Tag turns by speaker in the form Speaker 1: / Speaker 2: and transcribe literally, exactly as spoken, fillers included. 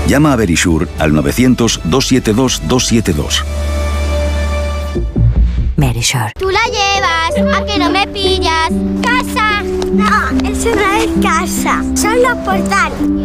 Speaker 1: Llama a Verisure al novecientos, doscientos setenta y dos, doscientos setenta y dos.
Speaker 2: Verisure.
Speaker 3: Tú la llevas, ¿a que no me pillas? ¡Casa!
Speaker 4: No, eso no es casa, son los portales.